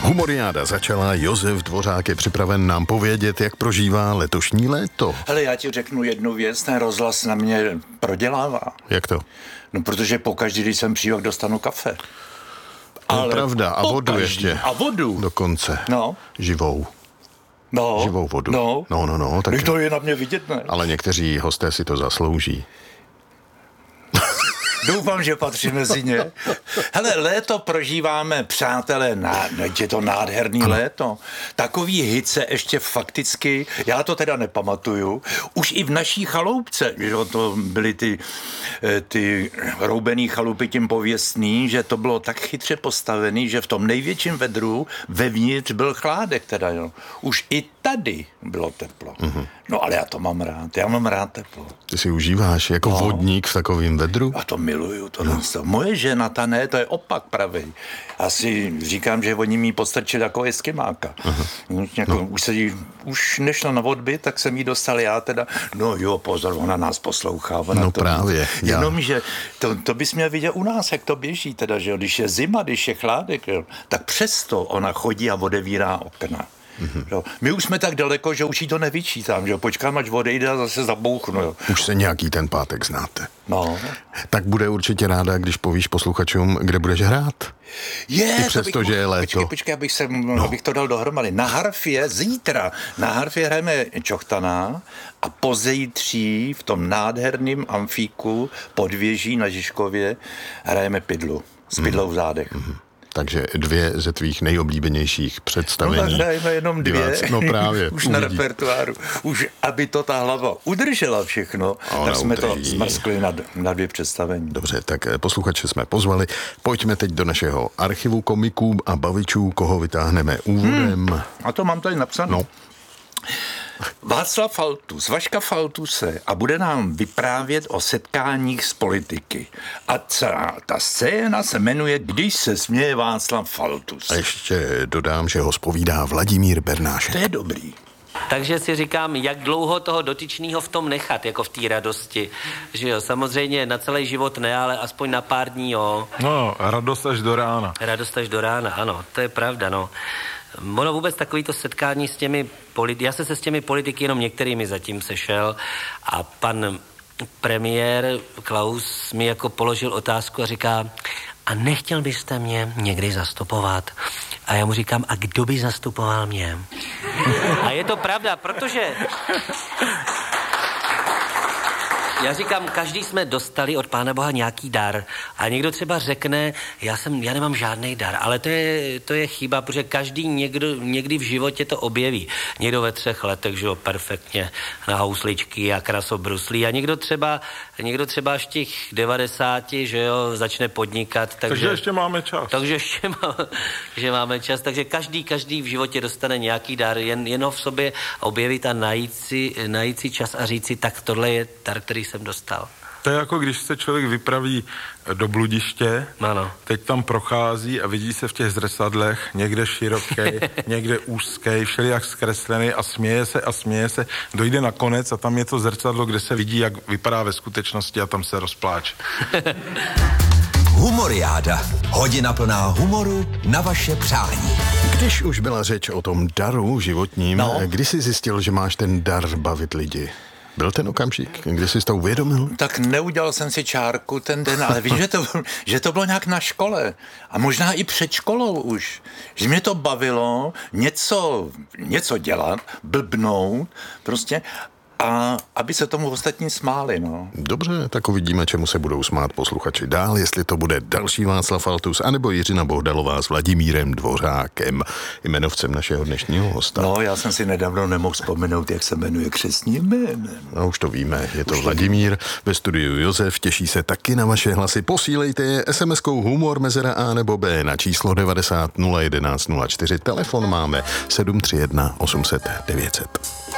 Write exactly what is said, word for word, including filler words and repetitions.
Humoriáda začala, Josef Dvořák je připraven nám povědět, jak prožívá letošní léto. Hele, já ti řeknu jednu věc, ten rozhlas na mě prodělává. Jak to? No, protože pokaždý, když jsem přijel, dostanu kafe. Ale no, pravda, a vodu ještě. A vodu. Dokonce. No. Živou. No. Živou vodu. No. No, no, no. Tak... To je na mě vidět, ne? Ale někteří hosté si to zaslouží. Doufám, že patří mezi ně. Hele, léto prožíváme, přátelé, ná, je to nádherný ano. léto. Takový hice ještě fakticky, já to teda nepamatuju, už i v naší chaloupce, že to byly ty, ty roubený chalupy tím pověstný, že to bylo tak chytře postavený, že v tom největším vedru vevnitř byl chládek teda, jo. Už i tady bylo teplo. Mm-hmm. No ale já to mám rád, já mám rád teplo. Ty si užíváš jako no. vodník v takovém vedru? A to miluju, to no. Moje žena, ta ne, to je opak pravej. Já si říkám, že oni mi postrčili jako eskimáka. Jako, no. Už, se jí, už nešla na odbyt, tak jsem jí dostal já teda, no jo, pozor, ona nás poslouchá. Ona no to, právě. Jenom, já. že to, to bys měl vidět u nás, jak to běží teda, že jo, když je zima, když je chládek, jo, tak přesto ona chodí a odevírá okna. Mm-hmm. My už jsme tak daleko, že už jí to nevyčítám, že počkám, až odejde a zase zabouchnu. Jo. Už se nějaký ten pátek znáte. No. Tak bude určitě ráda, když povíš posluchačům, kde budeš hrát. Je, I přesto, bych, že je léto. Počkej, počkej, abych, se, no. abych to dal dohromady. Na harfě zítra, na harfě hrajeme Čochtaná a pozejtří v tom nádherném amfíku pod věží na Žižkově hrajeme Pidlu. S Pidlou v zádech. Mm-hmm. Takže dvě ze tvých nejoblíbenějších představení. No tak hrajeme jenom dvě. Diváci. No právě. Už uvidí. Na repertoáru. Už aby to ta hlava udržela všechno, Ona tak jsme udrží. To zmrskli na, na dvě představení. Dobře, tak posluchače jsme pozvali. Pojďme teď do našeho archivu komiků a bavičů, koho vytáhneme úvodem. Hmm. A to mám tady napsané. No. Václav Faltus, Vaška Faltuse a bude nám vyprávět o setkáních s politiky. A celá ta scéna se jmenuje Když se směje Václav Faltus. A ještě dodám, že ho zpovídá Vladimír Bernášek. To je dobrý. Takže si říkám, jak dlouho toho dotyčného v tom nechat, jako v té radosti. Že jo, samozřejmě na celý život ne, ale aspoň na pár dní, jo. No, radost až do rána. Radost až do rána, ano, to je pravda, no. Ono vůbec takovýto setkání s těmi politiky, já se se s těmi politiky jenom některými zatím sešel a pan premiér Klaus mi jako položil otázku a říká, a nechtěl byste mě někdy zastupovat? A já mu říkám, a kdo by zastupoval mě? A je to pravda, protože... Já říkám, každý jsme dostali od Pána Boha nějaký dar a někdo třeba řekne, já jsem, já nemám žádný dar, ale to je, to je chyba, protože každý někdo, někdy v životě to objeví. Někdo ve třech letech, že jo, perfektně na housličky a krasobruslí a někdo třeba, někdo třeba až těch devadesáti, že jo, začne podnikat. Takže, takže ještě máme čas. Takže ještě má, že máme čas, takže každý, každý v životě dostane nějaký dar, jen, jen ho v sobě objevit a najít si, najít si čas a říct si, tak tohle je dar, který jsem dostal. To je jako když se člověk vypraví do bludiště, ano. Teď tam prochází a vidí se v těch zrcadlech, někde široký, někde úzký, všelijak zkreslený a směje se a směje se, dojde na konec a tam je to zrcadlo, kde se vidí, jak vypadá ve skutečnosti a tam se rozpláče. Humoriáda. Hodina plná humoru na vaše přání. Když už byla řeč o tom daru životním, no. Kdy jsi zjistil, že máš ten dar bavit lidi? Byl ten okamžik, kdy jsi to uvědomil? Tak neudělal jsem si čárku ten den, ale vím, že to, že to bylo nějak na škole. A možná i před školou už. Že mě to bavilo něco, něco dělat, blbnout, prostě... A aby se tomu ostatní smáli, no. Dobře, tak uvidíme, čemu se budou smát posluchači dál, jestli to bude další Václav Faltus, anebo Jiřina Bohdalová s Vladimírem Dvořákem, jmenovcem našeho dnešního hosta. No, já jsem si nedávno nemohl vzpomenout, jak se jmenuje křestním jménem. No, už to víme, je to už Vladimír, ve studiu Josef, těší se taky na vaše hlasy. Posílejte je es em eskou humor mezera A nebo B na číslo devadesát nula jedenáct nula čtyři. Telefon máme sedm tři jedna osm set devět set.